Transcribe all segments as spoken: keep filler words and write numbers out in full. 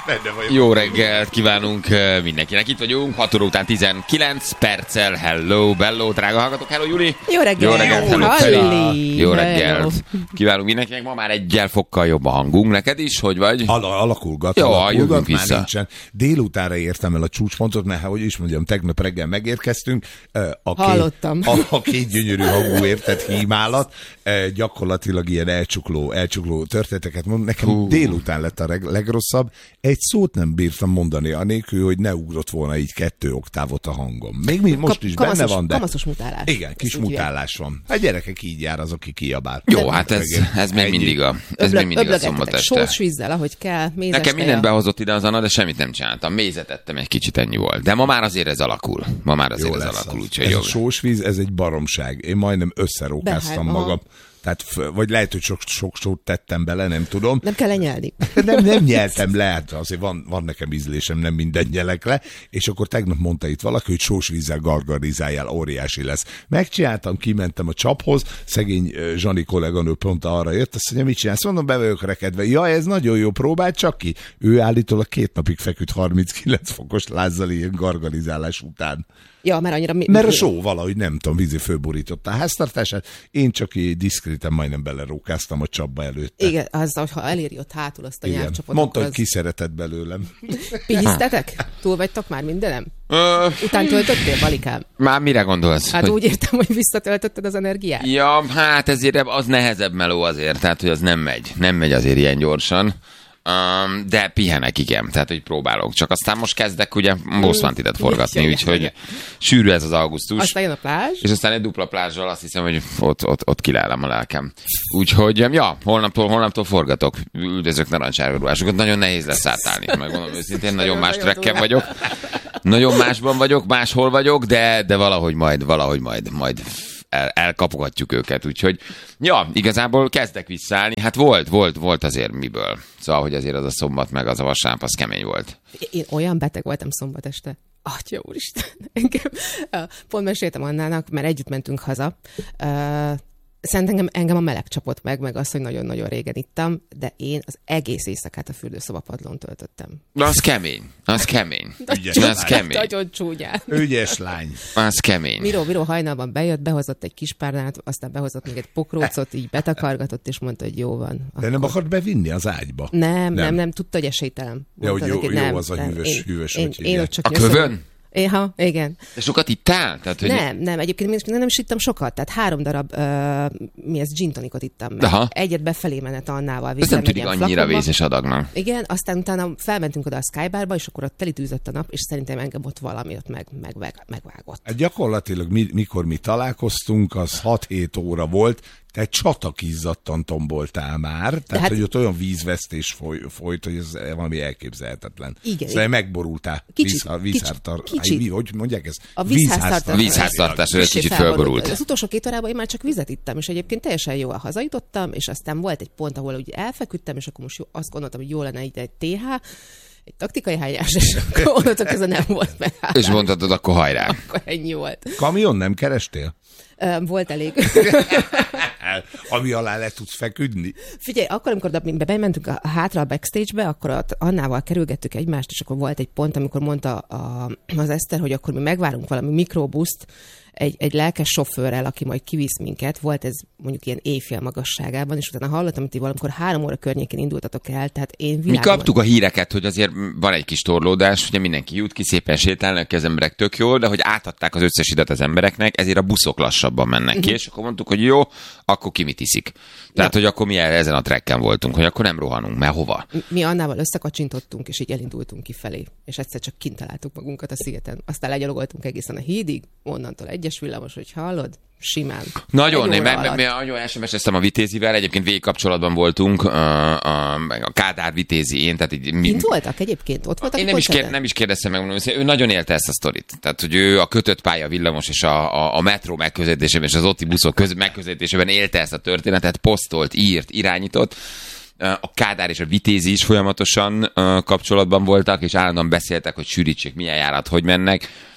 Jó reggelt kívánunk mindenkinek. Itt vagyunk, hat óra után tizenkilenc perccel. Hello, bello, drága hallgatók. Hello, Juli. Jó reggelt. Jó reggelt. Hello, Halli. Jó reggelt. Kívánunk mindenkinek. Ma már egyel fokkal jobb a hangunk. Neked is? Hogy vagy? Al- alakulgat. Jó, alakulgat, jövünk vissza. Nincsen. Délutánra értem el a csúcspontot, mert hogy is mondjam, tegnap reggel megérkeztünk. A két, Hallottam. A, a két gyönyörű hangú értett hímálat gyakorlatilag ilyen elcsukló, elcsukló történeteket mond. Nekem Hú. délután lett a legrosszabb. Egy szót nem bírtam mondani, anélkül, hogy ne ugrott volna így kettő oktávot a hangom. Még mi most is kamaszos, benne van, de... Kamaszos mutálás. Igen, kis ez mutálás van. A gyerekek így jár, az, aki kiabál. Jó, hát ez, ez még mindig a, ez még mindig a szombat este. Sós vízzel, ahogy kell, mézes Nekem mindent behozott ide az Anna, de semmit nem csináltam. Mézet ettem, egy kicsit ennyi volt. De ma már azért ez alakul. Ma már azért jó ez alakul. Az. Úgyhogy ez jó. a sós víz, ez egy baromság. Én majdnem összerókáztam magam. Tehát, vagy lehet, hogy sok, sok sót tettem bele, nem tudom. Nem kell lenyelni. Nem, nem nyeltem le, hát azért van, van nekem ízlésem, nem minden nyelek le. És akkor tegnap mondta itt valaki, hogy sós vízzel gargarizáljál, óriási lesz. Megcsináltam, kimentem a csaphoz, szegény Zsani kolléganő pont arra jött, azt mondja, mit csinálsz? Mondom, be vagyok rekedve. Ja, ez nagyon jó, próbáld csak ki. Ő állítólag két napig feküdt harminckilenc fokos lázzal ilyen gargarizálás után. Ja, mert annyira... Mi, mert a só valahogy, nem tudom, vízi fölborította a háztartását. Én csak így diszkréten majdnem belerókáztam a csapba előtte. Igen, az, ha eléri ott hátul azt a nyelvcsapot. Mondta, az... hogy kiszeretett belőlem. Pihisztetek? Túl vagytok már mindenem? Ö... Után töltöttél, Balikám? Már mire gondolsz? Hát hogy... úgy értem, hogy visszatöltötted az energiát. Ja, hát ezért az nehezebb meló azért, tehát hogy az nem megy. Nem megy azért ilyen gyorsan. Um, de pihenek, igen, tehát hogy próbálok. Csak aztán most kezdek ugye bosszantidet forgatni, úgyhogy sűrű ez az augusztus. Aztán jön a plázs. És aztán egy dupla plázsal azt hiszem, hogy ott, ott, ott kilelem a lelkem. Úgyhogy, ja, holnaptól, holnaptól forgatok. Üldözök narancsárgaruhásokat. Nagyon nehéz lesz átállni. Megmondom őszintén, nagyon más trekken vagyok. Nagyon másban vagyok, máshol vagyok, de, de valahogy majd, valahogy majd, majd El, elkapogatjuk őket, úgyhogy ja, igazából kezdek visszaállni, hát volt, volt, volt azért miből. Szóval, hogy azért az a szombat meg az a vasárnap, az kemény volt. Én olyan beteg voltam szombat este. Atya úristen, engem. Pont meséltem Annának, mert együtt mentünk haza. Szerintem engem, engem a meleg csapott meg, meg az, hogy nagyon-nagyon régen ittam, de én az egész éjszakát a fürdőszobapadlón töltöttem. De az kemény, az kemény. Ügyes az kemény. Nagyon csúnyán. Ügyes lány. Az kemény. Miró, Miró hajnalban bejött, behozott egy kis párnát, aztán behozott még egy pokrócot, így betakargatott, és mondta, hogy jó van. Akkor... De nem akart bevinni az ágyba? Nem, nem, nem, nem tudta, hogy esélytelen. Ja, hogy jó, neki, jó nem, az a nem, hűvös, én, hűvös én, hogy én ott csak a kövön? Éha, igen. De sokat ittál? Tehát, hogy... Nem, nem, egyébként nem, nem is ittam sokat, tehát három darab, uh, mi ez, gin tonicot ittam meg. Aha. Egyet befelé menet Annával. Ez nem tűnik annyira vészes adagnak. Igen, aztán utána felmentünk oda a Skybarba, és akkor ott telitűzött a nap, és szerintem engem ott valami ott meg, meg, meg, megvágott. Hát gyakorlatilag mi, mikor mi találkoztunk, az hat-hét óra volt, te csatakízzattan tomboltál már, tehát hát, hogy ott olyan vízvesztés foly, folyt, hogy ez valami elképzelhetetlen. Igen. Szóval megborultál. Kicsit, Vízháztartás. kicsit. Víz, hogy mondják ezt? A vízháztartás. Vízháztartás, hogy egy kicsit felborult. Az utolsó két órában én már csak vizet ittam, és egyébként teljesen jól hazajutottam, és aztán volt egy pont, ahol úgy elfeküdtem, és akkor most jó, azt gondoltam, hogy jó lenne ide egy té há, egy taktikai hájás, és akkor onnantól ez nem volt meg. És mondhatod, akkor hajrá. Akkor ennyi volt. Kamion nem kerestél? Volt elég. Ami alá le tudsz feküdni? Figyelj, akkor, amikor bementünk a, a hátra a backstage-be, akkor ott Annával kerülgettük egymást, és akkor volt egy pont, amikor mondta a, az Eszter, hogy akkor mi megvárunk valami mikrobuszt egy, egy lelkes sofőrrel, aki majd kivisz minket. Volt ez mondjuk ilyen éjfél magasságában, és utána hallottam, hogy ti valamikor három óra környékén indultatok el, tehát én világban... Mi kaptuk a híreket, hogy azért van egy kis torlódás, ugye mindenki jut ki, szépen sétálnak ki az emberek, tök jól, de hogy átadták az összes idat az embereknek, ezért a buszok lassabban mennek ki, uh-huh. és akkor mondtuk, hogy jó, akkor ki mit iszik. Tehát, ja. hogy akkor mi ezen a trekken voltunk, hogy akkor nem rohanunk, mert hova? Mi Annával összekacsintottunk, és így elindultunk kifelé, és egyszer csak kint találtuk magunkat a szigeten. Aztán legyalogoltunk egészen a hídig, onnantól egyes villamos, hogy hallod, simán. Nagyon, én nagyon es em es-eztem a Vitézivel, egyébként végig kapcsolatban voltunk, a, a, a Kádár Vitézi, én, tehát így... Mi... Kint voltak egyébként? Ott voltak? Én nem is, kér, nem is kérdeztem meg, mondom, ő nagyon élte ezt a sztorit. Tehát, hogy ő a kötött pálya villamos és a, a, a metró megközelítésében és az otti buszok köz, megközelítésében élte ezt a történetet, posztolt, írt, irányított. A Kádár és a Vitézi is folyamatosan kapcsolatban voltak, és állandóan beszéltek, hogy sűrítsék, milyen járat, hogy mennek.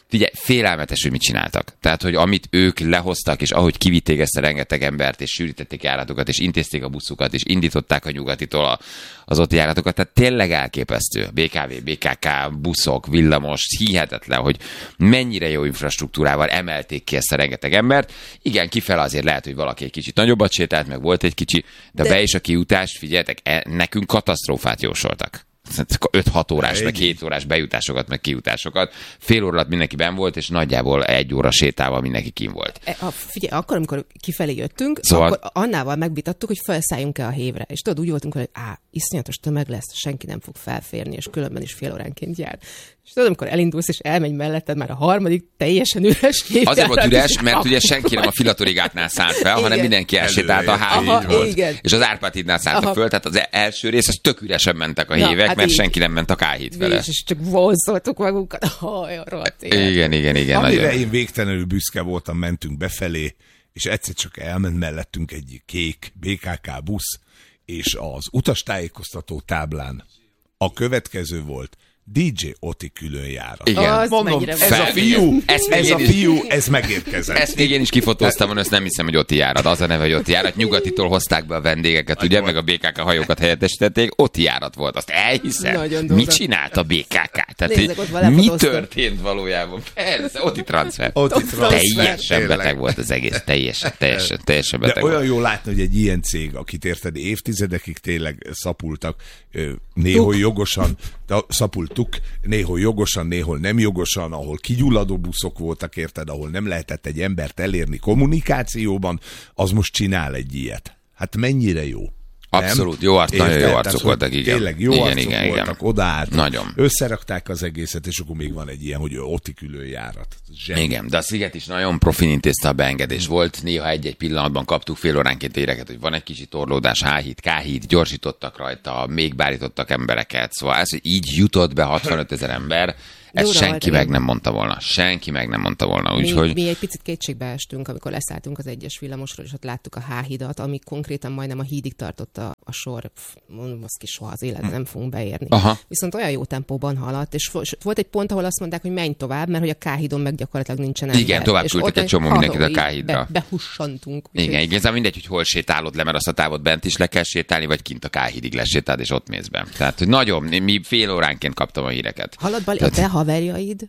Figyelj, félelmetes, hogy mit csináltak. Tehát, hogy amit ők lehoztak, és ahogy kivitték ezt a rengeteg embert, és sűrítették járatokat, és intézték a buszukat, és indították a nyugatitól a, az ott járatokat, tehát tényleg elképesztő. bé ká vé, bé ká ká, buszok, villamos, hihetetlen, hogy mennyire jó infrastruktúrával emelték ki ezt a rengeteg embert. Igen, kifele azért lehet, hogy valaki egy kicsit nagyobbat sétált, meg volt egy kicsi, de, de... be és a kiutást, figyeljetek, e, nekünk katasztrófát jósoltak. öt-hat órás, meg hét órás bejutásokat, meg kijutásokat. Fél óra alatt mindenki benn volt, és nagyjából egy óra sétával mindenki kín volt. E, a, figyelj, akkor, amikor kifelé jöttünk, szóval... akkor annával megvitattuk, hogy felszálljunk-e a hévre. És tudod, úgy voltunk, hogy á, iszonyatos tömeg lesz, senki nem fog felférni, és különben is fél óránként jár. És tudod, amikor elindulsz, és elmegy melletted már a harmadik teljesen üres hévjárat. Azért volt üres, mert ugye senki nem a Filatorigátnál szállt fel, igen. hanem mindenki elsétált a H-hídról. És az Árpád hídnál szálltak föl, tehát az első rész, az tök üresen mentek a hívek, hát mert így. Senki nem ment a K-híd vele. És csak vonzoltuk magunkat. Haj, igen, igen, igen. Amire nagyon. Én végtelenül büszke voltam, mentünk befelé, és egyszer csak elment mellettünk egy kék bé ká ká busz, és az utastájékoztató táblán a következő volt: dé dzsé Oti különjárat. Igen. Mondom, ez a fiú, ez, ez a fiú, ez megérkezett. Ezt még én is kifotóztam, van, ezt nem hiszem, hogy Oti járat. Az a neve, hogy Oti járat. Nyugatitól hozták be a vendégeket, ugye, meg a bé ká ká hajókat helyettesítették. Oti járat volt, azt elhiszem. Mit csinált a bé ká ká? Tehát, Nézzek, mi történt valójában? Persze, Oti transfer. Oti transfer. Teljesen tényleg. Beteg volt az egész. Teljesen, teljesen, teljesen beteg. De olyan jó látni, hogy egy ilyen cég, akit érted, évtizedekig tényleg szapultak, néhol jogosan, de szapult néhol jogosan, néhol nem jogosan, ahol kigyulladó buszok voltak, érted, ahol nem lehetett egy embert elérni kommunikációban, az most csinál egy ilyet. Hát mennyire jó. Abszolút, jó arc, nagyon jó arcok voltak, igen. Tényleg jó igen, arcok igen, voltak, igen. Odaálltak, nagyon. Összerakták az egészet, és akkor még van egy ilyen, hogy Oti különjárat. Zseni. Igen, de a Sziget is nagyon profin intézte a beengedés. Volt, néha egy-egy pillanatban kaptuk fél óránként éreket, hogy van egy kicsi torlódás, H-híd, K-híd, gyorsítottak rajta, még bárítottak embereket, szóval ez, hogy így jutott be hatvanöt ezer ember, ezt senki meg nem mondta volna. Senki meg nem mondta volna. Úgyhogy... Mi, mi egy picit kétségbe estünk, amikor leszálltunk az egyes villamosról, és ott láttuk a H-hidat, ami konkrétan majdnem a hídig tartotta a sor. Mondom, azt ki soha az életben nem fogunk beérni. Aha. Viszont olyan jó tempóban haladt, és volt egy pont, ahol azt mondták, hogy menj tovább, mert hogy a K-hídon meg gyakorlatilag nincsen ember. Igen, tovább küldtek egy csomó mindenkit a K-hídra. Be, behussantunk. Igen, igen, ez mindegy, hogy hol sétálod le, mert azt a távot bent is le kell sétálni, vagy kint a K-hídig lesétálod, és ott mész be. Tehát, hogy nagyon, mi fél óránként kaptam a híreket. Halad Bali, a te haverjaid...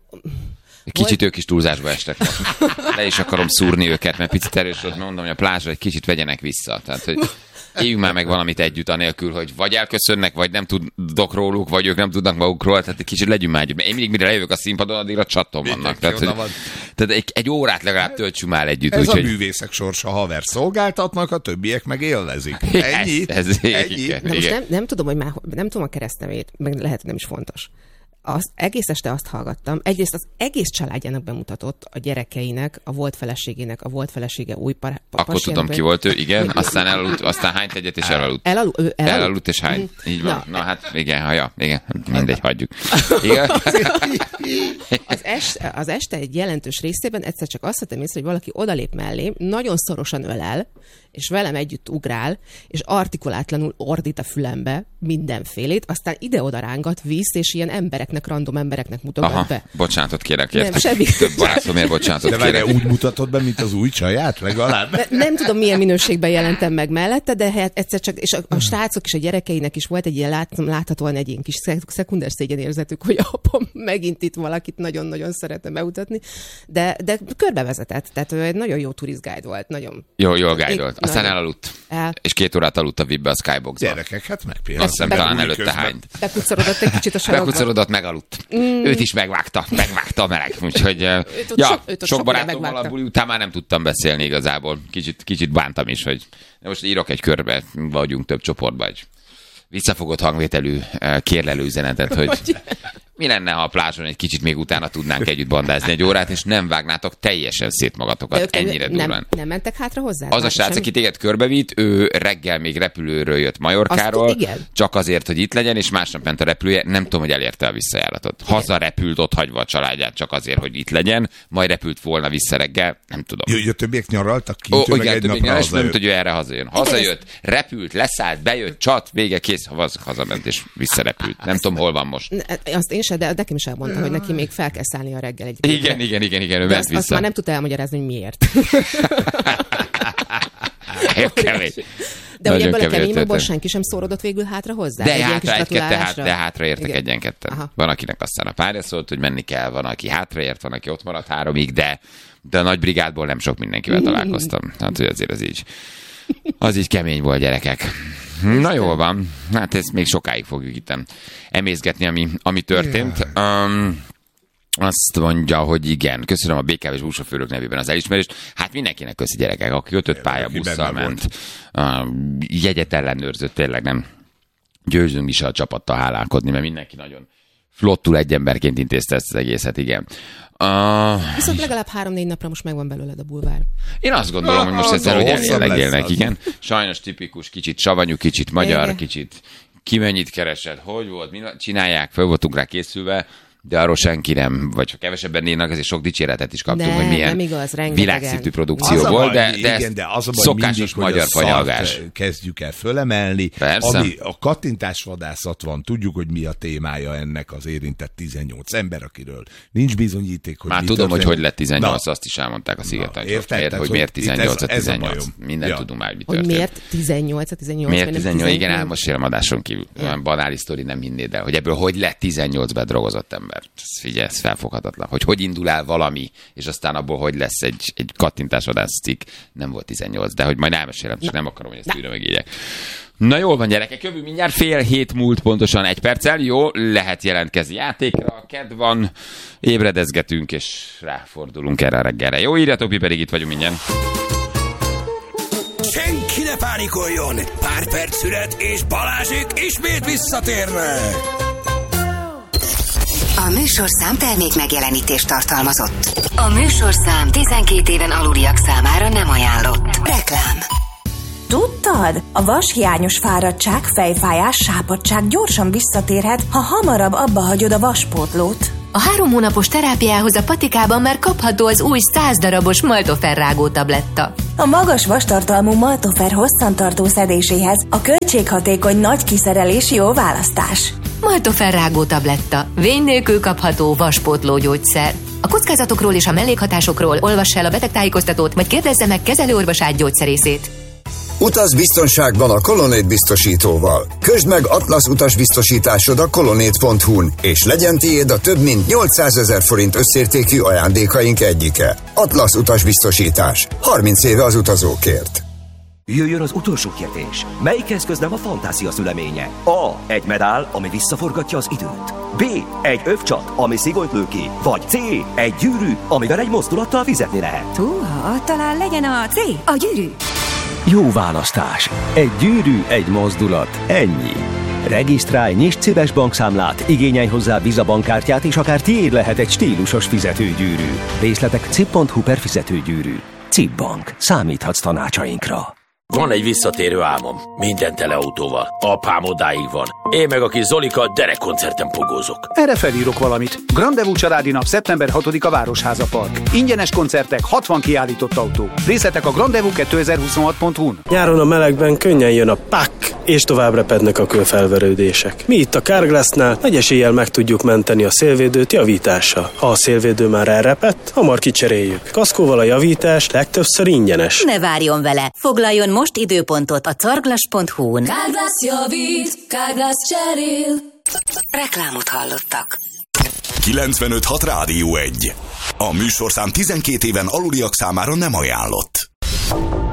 Kicsit volt? Ők is túlzásba estek most. Le is akarom szúrni őket, mert picit erős volt, mondom, hogy a plázsra egy kicsit vegyenek vissza. Tehát, hogy éljünk már meg valamit együtt anélkül, hogy vagy elköszönnek, vagy nem tudok róluk, vagy ők nem tudnak magukról, tehát egy kicsit legyünk már együtt. Mert én mindig, mire lejövök a színpadon, addigra csaton vannak. Tehát, hogy, tehát egy, egy órát legalább töltsünk már együtt. Ez úgy, a hogy... művészek sorsa, haver szolgáltatnak, a többiek meg élvezik. Ennyi. Ez, ez, ennyi. Igen, Na most nem, nem tudom, hogy már, nem tudom a keresztnevét, meg lehet, hogy nem is fontos. Az egész este azt hallgattam. Egyrészt az egész családjának bemutatott, a gyerekeinek, a volt feleségének, a volt felesége új par- Akkor tudom, ki volt ő, igen. Aztán elaludt, aztán hányt egyet, és elaludt. Elaludt, ő elaludt? Elaludt és hány. Így van. Na, Na hát igen, ha ja, igen. Mindegy, hagyjuk. Igen. Az, este, az este egy jelentős részében egyszer csak azt vettem észre, hogy valaki odalép mellé, nagyon szorosan ölel, és velem együtt ugrál, és artikulátlanul ordít a fülembe mindenfélét, aztán ide-oda rángat, visz, és ilyen embereknek, random embereknek mutogat Aha, be. Bocsánatot kérek, értek. Nem, semmi. Több barátomért bocsánatot De kérek. De úgy mutatod be, mint az új csaját, legalább? De nem tudom, milyen minőségben jelentem meg mellette, de hát egyszer csak, és a, a srácok és a gyerekeinek is volt egy ilyen lát, láthatóan egy ilyen kis szekunder szégyenérzetük, hogy apam megint itt valakit nagyon-nagyon szeretne bemutatni, de, de körbevezetett, tehát ő egy nagyon jó turistguide volt, nagyon. Jó, jó guide-olt. Aztán nagyon. Elaludt. El. És két órát aludt a vipbe a Skyboxba. Gyerekek, hát megpillanat. Azt hiszem, talán előtte hányt. Bekucorodott egy kicsit a sarokba. Bekucorodott, megaludt. Mm. Őt is megvágta, megvágta a meleg. Úgyhogy, ja, sok, sok barátommal a buli után már nem tudtam beszélni igazából. Kicsit, kicsit bántam is, hogy most írok egy körbe, vagyunk több csoportban, egy visszafogott hangvételű kérlelő üzenetet, hogy mi lenne, ha a plázson egy kicsit még utána tudnánk együtt bandázni egy órát, és nem vágnátok teljesen szét magatokat ennyire durván. Nem, nem mentek hátra hozzá? Az a srác, aki téged körbevitt, ő reggel még repülőről jött Majorkáról, csak azért, hogy itt legyen, és másnap ment a repülője, nem tudom, hogy elérte a visszajáratot. Haza repült ott hagyva a családját, csak azért, hogy itt legyen, majd repült volna vissza reggel, nem tudom. Jó, hogy a többiek nyaraltak kint, ő meg egy napra hazajött. Nem tudja, hogy erre hazajön. Hazajött, repült, leszállt, bejött, csat, vége, kész, hazament és visszarepült. Nem tudom, hol van most. Azt én is, de nekem is elmondta, hogy neki még fel kell szállni a reggel egy igen, igen, igen, igen, igen, ő de ment azt, vissza. azt már nem tudta elmagyarázni, hogy miért. Kemény. De ugye ebből a kemény keményből történet. senki sem szórodott végül hátra hozzá? De Egy ilyen hátra, kis egy-kettő, hát, gratulálásra? de hátra értek Igen. egyen-ketten. Aha. Van, akinek aztán a párja szólt, hogy menni kell, van, aki hátraért, van, aki ott maradt háromig, de, de a nagy brigádból nem sok mindenkivel találkoztam. Hát, hogy azért az így, az így kemény volt, gyerekek. Na jól van, hát ezt még sokáig fogjuk itt emészgetni, ami, ami történt. Um, azt mondja, hogy igen, köszönöm a bé ká vé-s buszsofőrök nevében az elismerést. Hát mindenkinek köszi, gyerekek, aki ötöt pályabusszal ment. Uh, jegyet ellenőrzött, tényleg nem győzünk is a csapattal hálálkodni, mert mindenki nagyon flottul egy emberként intézte ezt az egészet, igen. Uh, Viszont legalább három-négy napra most megvan belőled a bulvár. Én azt gondolom, hogy most ezzel, hogy eljellegélnek, igen. Sajnos tipikus, kicsit savanyú, kicsit magyar, igen. Kicsit ki mennyit keresett, hogy volt, mi csinálják, föl voltunk rá készülve, de arról senki nem, vagy ha kevesebben néznek, azért sok dicséretet is kaptunk, nem, hogy milyen nem igaz, világszintű produkció volt, de, de, igen, de az a baj, szokásos mindig, magyar fanyalgás. Kezdjük el fölemelni. Persze. Ami a kattintásvadászat van, tudjuk, hogy mi a témája ennek az érintett tizennyolc ember, akiről nincs bizonyíték, hogy már mi tudom, történt. hogy hogy lett tizennyolc, Na. azt is elmondták a Szigeten. Érted? Hogy miért tizennyolc a ez, ez tizennyolc. a Mindent ja. tudunk már, hogy mi Hogy történt. miért tizennyolc a tizennyolc? Miért tizennyolc? Igen, elmosélem adáson kívül. Olyan banális sztori, nem hinnéd el, hogy ebből hogy lett tizennyolc bedrogozott ember. Ez, figyelj, ez felfoghatatlan. Hogy hogy indul el valami, és aztán abból hogy lesz egy, egy kattintásvadász cikk. Nem volt tizennyolc, de hogy majd elmesélem, és nem akarom, hogy ezt újra megígyek. Na jól van, gyerekek, jövő mindjárt fél hét múlt pontosan egy perccel. Jó, lehet jelentkezni játékra, kedv van, ébredezgetünk, és ráfordulunk erre a reggelre. Jó, írjatok, mi pedig itt vagyunk mindjárt. Senki ne pánikoljon! Pár perc szület, és Balázsék ismét visszatérnek! A műsorszám termék megjelenítést tartalmazott. A műsorszám tizenkét éven aluliak számára nem ajánlott. Reklám. Tudtad? A vashiányos fáradtság, fejfájás, sápadtság gyorsan visszatérhet, ha hamarabb abba hagyod a vaspótlót. A három hónapos terápiához a patikában már kapható az új száz darabos Maltofer rágó tabletta. A magas vastartalmú Maltofer hosszantartó szedéséhez a költséghatékony nagy kiszerelés jó választás. Maltofer rágó tabletta. Vény nélkül kapható vaspótló gyógyszer. A kockázatokról és a mellékhatásokról olvass el a betegtájékoztatót, vagy kérdezze meg kezelőorvosát gyógyszerészét. Utaz biztonságban a Colonnade biztosítóval. Közd meg Atlasz utasbiztosításod a colonnade pont hu-n, és legyen tiéd a több mint nyolcszázezer forint összértékű ajándékaink egyike. Atlasz utasbiztosítás. harminc éve az utazókért. Jöjjön az utolsó kérdés. Melyik eszköz nem a fantázia szüleménye? A. Egy medál, ami visszaforgatja az időt. B. Egy övcsat, ami szigolyt lő ki. Vagy C. Egy gyűrű, amivel egy mozdulattal fizetni lehet. Húha, talán legyen a C. A gyűrű. Jó választás. Egy gyűrű, egy mozdulat. Ennyi. Regisztrálj, nyisd Cibes bankszámlát, igényelj hozzá Visa bankkártyát, és akár tiéd lehet egy stílusos fizetőgyűrű. Részletek cib pont hu per fizetőgyűrű. Cib Bank. Számíthatsz tanácsainkra. Van egy visszatérő álmom. Minden tele autóval. Apám odáig van. Én meg a kis Zolika derekkoncerten pogózok. Erre felírok valamit. Grandevú családi nap szeptember hatodika Városháza Park. Ingyenes koncertek, hatvan kiállított autó. Részletek a grandevú kétezer-huszonhat pont hu-n. Nyáron a melegben könnyen jön a pak, és tovább repednek a kőfelverődések. Mi itt a Carglassnál nagy eséllyel meg tudjuk menteni a szélvédőt javítással. Ha a szélvédő már elrepett, hamar kicseréljük. Kaszkóval a javítás legtöbbször ingyenes. Ne várjon vele, foglaljon most időpontot a carglass pont hu-n. Carglass javít, Carglass cserél. Reklámot hallottak. kilencvenöt hat Rádió egy. A műsorszám tizenkét éven aluliak számára nem ajánlott.